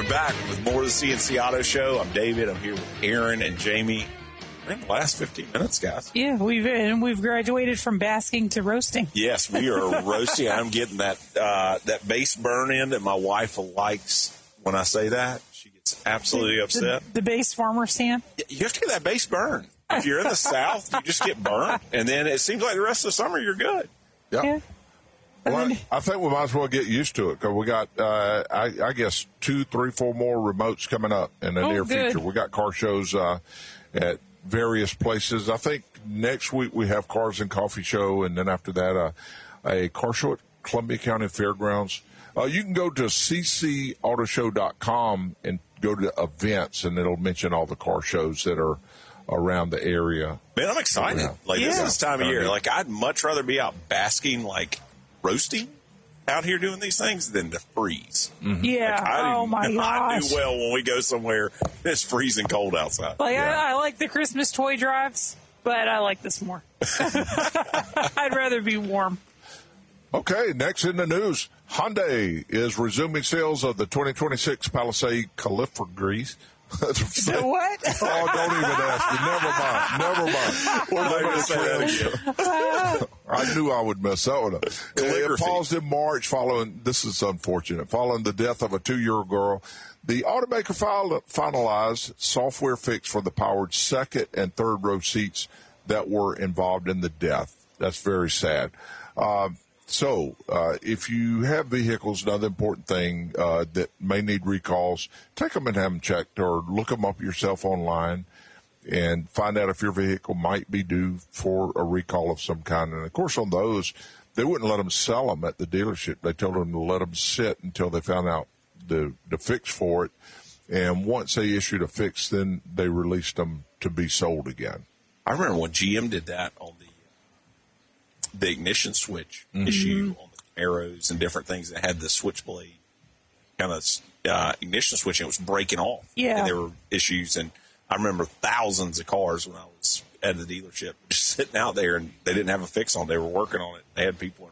We're back with more of the CNC Auto Show. I'm David. I'm here with Aaron and Jamie. In the last 15 minutes, guys. Yeah, we've graduated from basking to roasting. Yes, we are roasting. I'm getting that base burn in that my wife likes when I say that. She gets absolutely upset. The base farmer stand? You have to get that base burn. If you're in the South, you just get burnt, and then it seems like the rest of the summer you're good. Yep. Yeah. Well, I think we might as well get used to it because we got, I guess, 2, 3, 4 more remotes coming up in the near future. We got car shows at various places. I think next week we have Cars and Coffee Show, and then after that, a car show at Columbia County Fairgrounds. You can go to ccautoshow.com and go to events, and it'll mention all the car shows that are around the area. Man, I'm excited. Yeah. This is this time of year. Like, I'd much rather be out basking, like roasting out here doing these things than to freeze. Mm-hmm. Yeah. Like, I gosh. do well when we go somewhere it's freezing cold outside. Like, I like the Christmas toy drives, but I like this more. I'd rather be warm. Okay, next in the news, Hyundai is resuming sales of the 2026 Palisade Caliper Grease. The what? Oh, don't even ask me. Never mind. I knew I would mess that one up. It paused in March following the death of a 2-year-old girl. The automaker finalized software fix for the powered second and third row seats that were involved in the death. That's very sad. So, if you have vehicles, another important thing that may need recalls, take them and have them checked or look them up yourself online and find out if your vehicle might be due for a recall of some kind. And, of course, on those, they wouldn't let them sell them at the dealership. They told them to let them sit until they found out the fix for it. And once they issued a fix, then they released them to be sold again. I remember when GM did that on the ignition switch issue on the Camaros and different things that had the switchblade kind of ignition switch, and it was breaking off. Yeah. And there were issues, and I remember thousands of cars when I was at the dealership just sitting out there, and they didn't have a fix on it. They were working on it. They had people in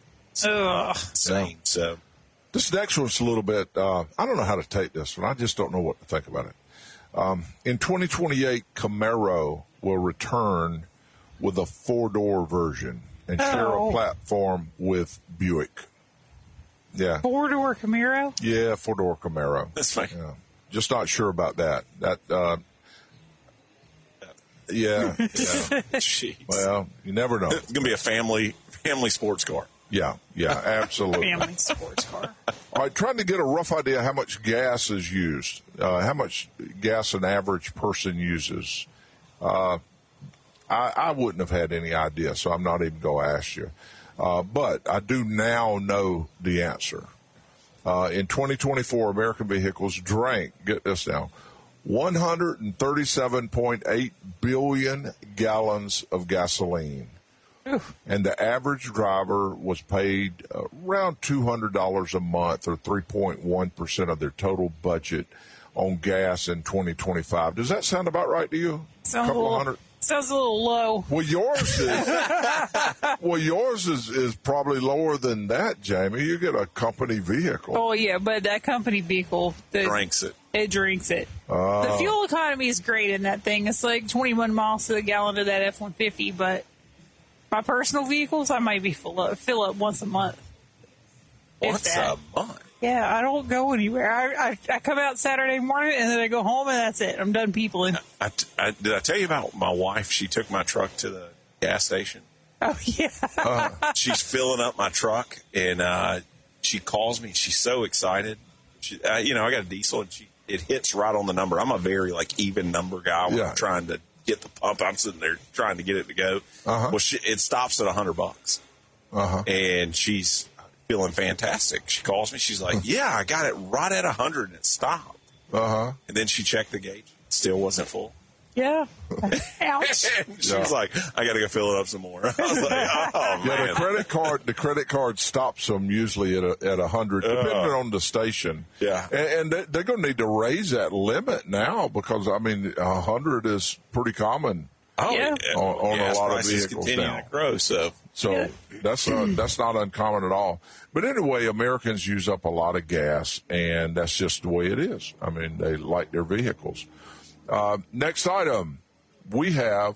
insane. So this next one's a little bit, I don't know how to take this one. I just don't know what to think about it. In 2028, Camaro will return with a 4-door version and share a platform with Buick. Yeah. 4-door Camaro? Yeah, 4-door Camaro. That's fine. Yeah. Just not sure about that. Yeah. Jeez. Well, you never know. It's going to be a family sports car. Yeah, absolutely. Family sports car. All right, trying to get a rough idea how much gas is used, how much gas an average person uses. I wouldn't have had any idea, so I'm not even going to ask you. But I do now know the answer. In 2024, American vehicles drank, get this now, 137.8 billion gallons of gasoline. Oof. And the average driver was paid around $200 a month, or 3.1% of their total budget on gas in 2025. Does that sound about right to you? Sounds a little low. Well, yours is probably lower than that, Jamie. You get a company vehicle. Oh, yeah, but that company vehicle Drinks it. It drinks it. The fuel economy is great in that thing. It's like 21 miles to the gallon of that F-150, but my personal vehicles, I might be fill up once a month. Once a month? Yeah, I don't go anywhere. I come out Saturday morning, and then I go home, and that's it. I'm done peopling. Did I tell you about my wife? She took my truck to the gas station. Oh, yeah. She's filling up my truck, and she calls me. She's so excited. I got a diesel, and it hits right on the number. I'm a very, even number guy when I'm trying to get the pump. I'm sitting there trying to get it to go. Well, it stops at $100. And she's feeling fantastic. She calls me. She's like, yeah, I got it right at 100 and it stopped. And then she checked the gauge. It still wasn't full. Yeah. Ouch. She was like, I got to go fill it up some more. I was like, oh, man. The credit card stops them usually at 100, depending on the station. Yeah. And they're going to need to raise that limit now because, 100 is pretty common. on a lot of vehicles now. To grow, so that's not uncommon at all. But anyway, Americans use up a lot of gas, and that's just the way it is. I mean, they like their vehicles. Next item, we had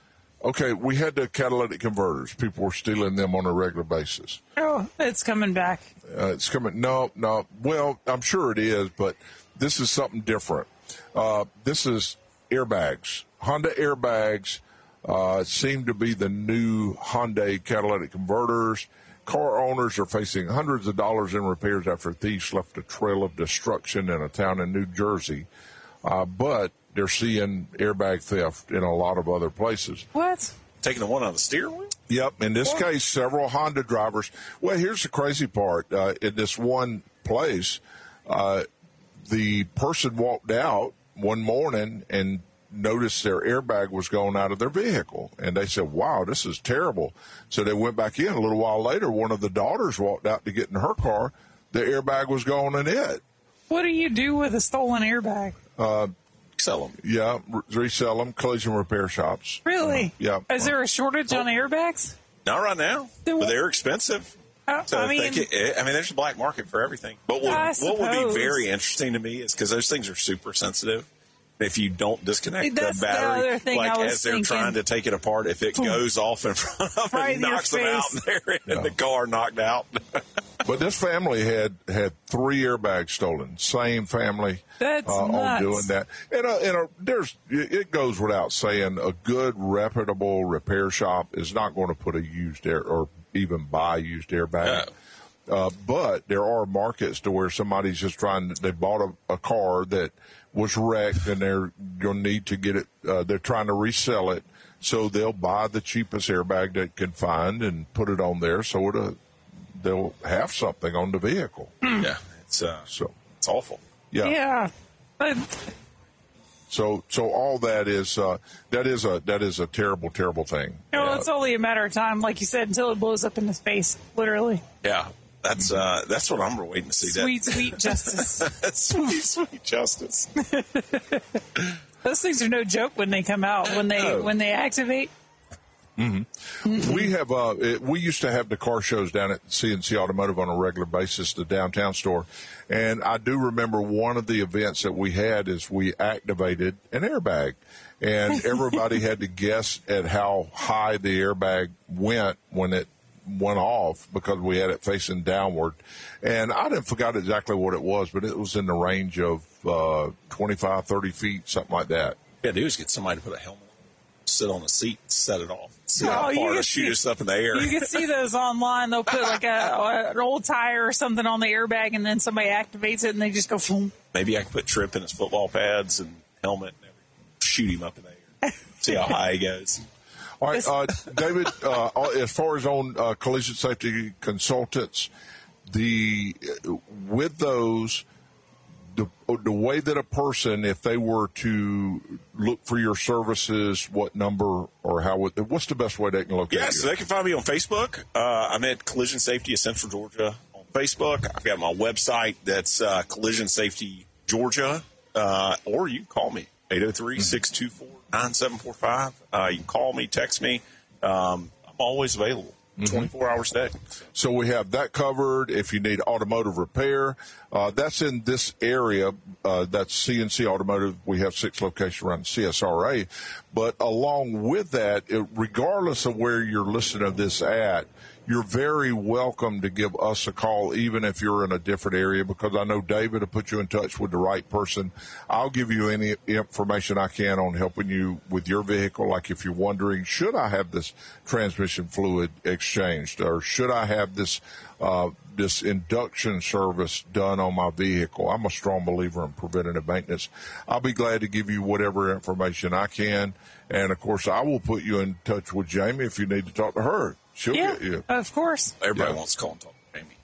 the catalytic converters. People were stealing them on a regular basis. Oh, it's coming back. It's coming. No. Well, I'm sure it is, but this is something different. This is airbags. Honda airbags seem to be the new Hyundai catalytic converters. Car owners are facing hundreds of dollars in repairs after thieves left a trail of destruction in a town in New Jersey. But they're seeing airbag theft in a lot of other places. What? Taking the one on the steering wheel? Yep. In this case, several Honda drivers. Well, here's the crazy part. In this one place, the person walked out one morning and noticed their airbag was going out of their vehicle. And they said, wow, this is terrible. So they went back in. A little while later, one of the daughters walked out to get in her car. The airbag was going in it. What do you do with a stolen airbag? Sell them. Yeah, resell them. Collision repair shops. Really? Yeah. Is there a shortage on airbags? Not right now, but they're expensive. So I mean, there's a black market for everything. But what would be very interesting to me is because those things are super sensitive. If you don't disconnect the battery, as they're trying to take it apart, if it goes off in front of them and knocks them out there and the car knocked out. But this family had 3 airbags stolen. Same family. That's on nuts. doing that. It goes without saying, a good, reputable repair shop is not going to put a used or even buy used airbag. But there are markets to where somebody's just they bought a car that was wrecked and they're going to need to get it, they're trying to resell it. So they'll buy the cheapest airbag they can find and put it on there so they'll have something on the vehicle. Yeah. It's awful. Yeah. So all that is a terrible, terrible thing. It's only a matter of time, like you said, until it blows up in his face, literally. Yeah. That's what I'm waiting to see. Sweet justice. sweet justice. Those things are no joke when they come out, when they activate. Mm-hmm. We used to have the car shows down at CNC Automotive on a regular basis, the downtown store. And I do remember one of the events that we had is we activated an airbag. And everybody had to guess at how high the airbag went when it went off, because we had it facing downward. And I didn't forget exactly what it was, but it was in the range of 25, 30 feet, something like that. Yeah, do is get somebody to put a helmet on, sit on the seat, set it off. See how far to shoot us up in the air. You can see those online. They'll put like an old tire or something on the airbag, and then somebody activates it, and they just go boom. Maybe I can put Tripp in his football pads and helmet and everything. Shoot him up in the air. See how high he goes. All right, David, as far as on collision safety consultants, with those, the way that a person, if they were to look for your services, what number or what's the best way they can locate you? Yes, they can find me on Facebook. I'm at Collision Safety of Central Georgia on Facebook. I've got my website that's Collision Safety Georgia, or you can call me, 803-624-9745. You can call me, text me. I'm always available. 24 hours a day. So we have that covered. If you need automotive repair, that's in this area. That's CNC Automotive. We have 6 locations around CSRA. But along with that, regardless of where you're listening to this at, you're very welcome to give us a call, even if you're in a different area, because I know David will put you in touch with the right person. I'll give you any information I can on helping you with your vehicle. Like if you're wondering, should I have this transmission fluid exchanged, or should I have this induction service done on my vehicle? I'm a strong believer in preventative maintenance. I'll be glad to give you whatever information I can. And, of course, I will put you in touch with Jamie if you need to talk to her. She'll get you. Of course. Everybody wants to call and talk to Jamie.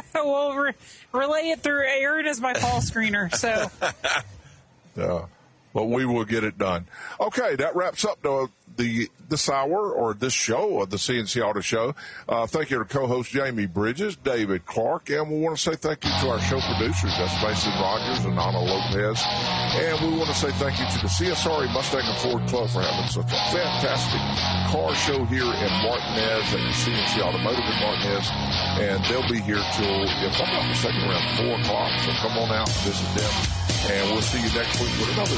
Well, relay it through Aaron as my call screener. So. but we will get it done. Okay, that wraps up this hour or this show of the CNC Auto Show. Thank you to co-host Jamie Bridges, David Clark, and we want to say thank you to our show producers. That's Mason Rogers and Ana Lopez. And we want to say thank you to the CSRA Mustang and Ford Club for having such a fantastic car show here in Martinez at the CNC Automotive in Martinez. And they'll be here till, if I'm not mistaken, around 4 o'clock. So come on out and visit them. And we'll see you next week with another